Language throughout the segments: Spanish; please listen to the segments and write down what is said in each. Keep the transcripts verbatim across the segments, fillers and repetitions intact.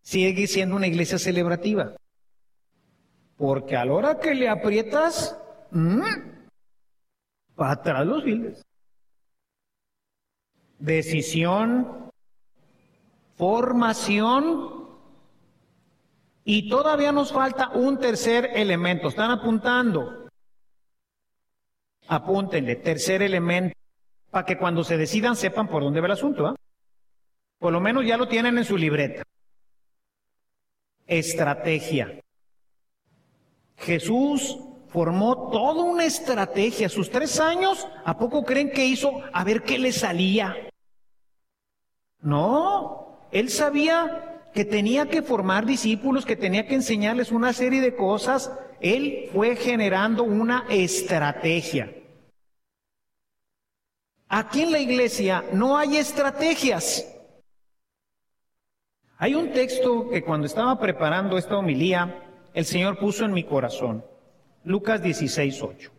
sigue siendo una iglesia celebrativa. Porque a la hora que le aprietas, mmm, para atrás los files. Decisión, formación, y todavía nos falta un tercer elemento. ¿Están apuntando? Apúntenle, tercer elemento, para que cuando se decidan sepan por dónde va el asunto, ¿eh? Por lo menos ya lo tienen en su libreta. Estrategia. Jesús formó toda una estrategia. Sus tres años, ¿a poco creen que hizo a ver qué le salía? No, él sabía que tenía que formar discípulos, que tenía que enseñarles una serie de cosas. Él fue generando una estrategia. Aquí en la iglesia no hay estrategias. Hay un texto que cuando estaba preparando esta homilía, el Señor puso en mi corazón. Lucas dieciséis, ocho.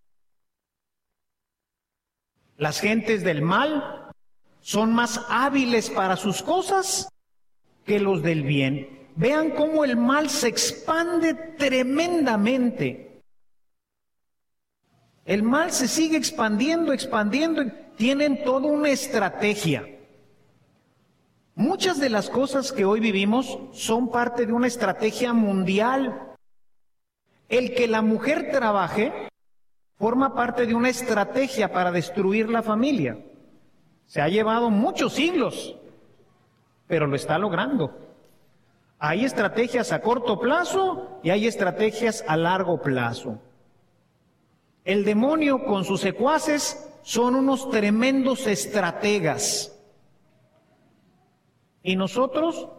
Las gentes del mal son más hábiles para sus cosas que los del bien. Vean cómo el mal se expande tremendamente. El mal se sigue expandiendo, expandiendo. Tienen toda una estrategia. Muchas de las cosas que hoy vivimos son parte de una estrategia mundial. El que la mujer trabaje forma parte de una estrategia para destruir la familia. Se ha llevado muchos siglos, pero lo está logrando. Hay estrategias a corto plazo y hay estrategias a largo plazo. El demonio con sus secuaces son unos tremendos estrategas. ¿Y nosotros?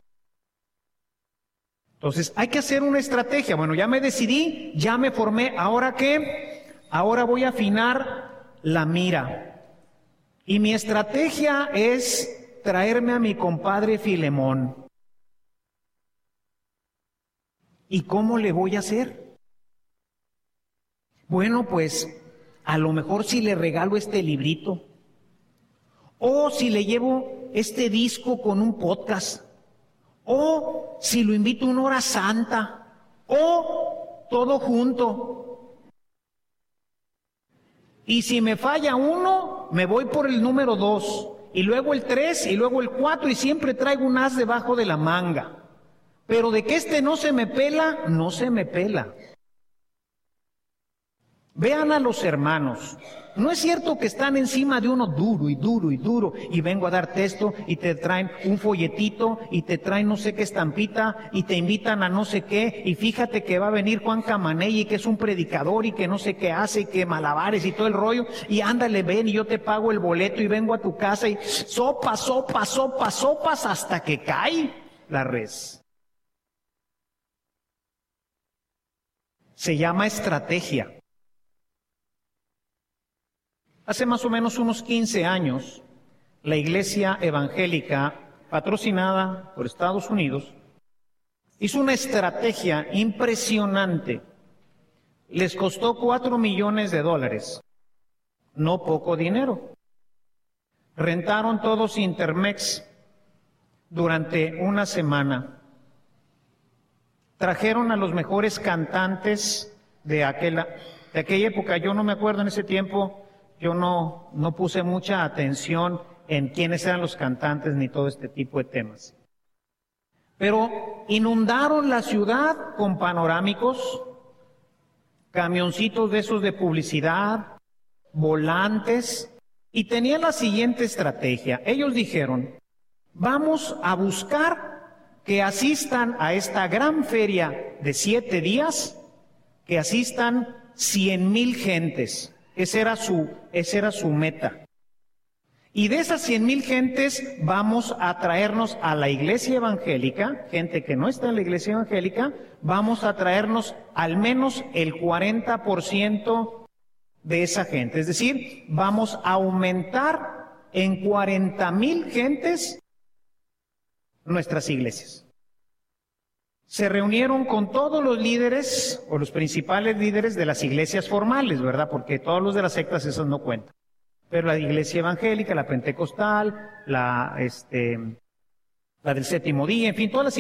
Entonces, hay que hacer una estrategia. Bueno, ya me decidí, ya me formé. ¿Ahora qué? Ahora voy a afinar la mira. Y mi estrategia es traerme a mi compadre Filemón. ¿Y cómo le voy a hacer? Bueno, pues, a lo mejor si le regalo este librito, o si le llevo este disco con un podcast, o si lo invito a una hora santa, o todo junto. Y si me falla uno, me voy por el número dos, y luego el tres, y luego el cuatro, y siempre traigo un as debajo de la manga. Pero de que este no se me pela, no se me pela. Vean a los hermanos. No es cierto que están encima de uno duro y duro y duro y vengo a darte esto y te traen un folletito y te traen no sé qué estampita y te invitan a no sé qué y fíjate que va a venir Juan Camaney que es un predicador y que no sé qué hace y que malabares y todo el rollo y ándale, ven y yo te pago el boleto y vengo a tu casa y sopas, sopas, sopas, sopas hasta que cae la res. Se llama estrategia. Hace más o menos unos quince años, la iglesia evangélica, patrocinada por Estados Unidos, hizo una estrategia impresionante. Les costó cuatro millones de dólares, no poco dinero. Rentaron todos Intermex durante una semana. Trajeron a los mejores cantantes de aquella, de aquella época. Yo no me acuerdo en ese tiempo. Yo no, no puse mucha atención en quiénes eran los cantantes ni todo este tipo de temas. Pero inundaron la ciudad con panorámicos, camioncitos de esos de publicidad, volantes, y tenían la siguiente estrategia. Ellos dijeron, vamos a buscar que asistan a esta gran feria de siete días, que asistan cien mil gentes. Esa era su, esa era su meta. Y de esas cien mil gentes vamos a traernos a la iglesia evangélica, gente que no está en la iglesia evangélica, vamos a traernos al menos el cuarenta por ciento de esa gente. Es decir, vamos a aumentar en cuarenta mil gentes nuestras iglesias. Se reunieron con todos los líderes o los principales líderes de las iglesias formales, ¿verdad? Porque todos los de las sectas esas no cuentan. Pero la iglesia evangélica, la pentecostal, la, este, la del séptimo día, en fin, todas las